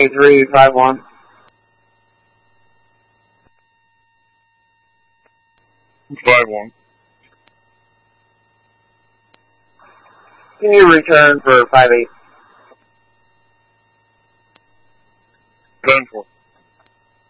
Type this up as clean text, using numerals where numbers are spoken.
351. 51. Can you return for 58? 10-4.